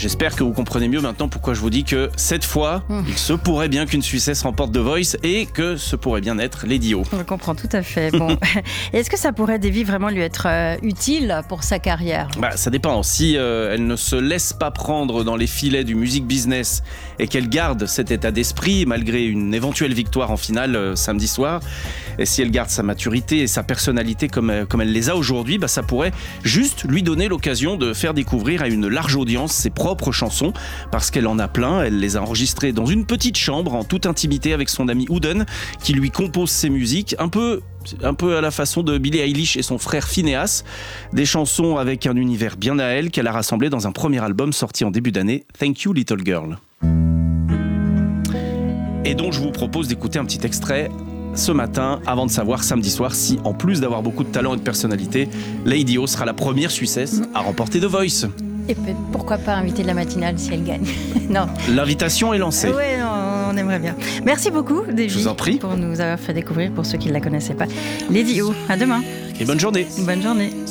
J'espère que vous comprenez mieux maintenant pourquoi je vous dis que cette fois, il se pourrait bien qu'une Suissesse remporte The Voice et que ce pourrait bien être Lady O. On comprend tout à fait. Bon. Est-ce que ça pourrait, Davy, vraiment lui être utile pour sa carrière ? Ça dépend. Si elle ne se laisse pas prendre dans les filets du music business et qu'elle garde cet état d'esprit malgré une éventuelle victoire en finale samedi soir, et si elle garde sa maturité et sa personnalité comme elle les a aujourd'hui, ça pourrait juste lui donner l'occasion de faire découvrir à une large audience ses propres chansons, parce qu'elle en a plein. Elle les a enregistrées dans une petite chambre en toute intimité avec son ami Wooden qui lui compose ses musiques un peu à la façon de Billie Eilish et son frère Phineas, des chansons avec un univers bien à elle qu'elle a rassemblé dans un premier album sorti en début d'année, Thank You Little Girl. Et donc je vous propose d'écouter un petit extrait ce matin, avant de savoir samedi soir si, en plus d'avoir beaucoup de talent et de personnalité, Lady O sera la première Suissesse à remporter The Voice. Et pourquoi pas inviter de la matinale si elle gagne ? Non. L'invitation est lancée. Oui, on aimerait bien. Merci beaucoup, Davy, je vous en prie, pour nous avoir fait découvrir, pour ceux qui ne la connaissaient pas, Lady O. À demain. Et bonne journée. Bonne journée.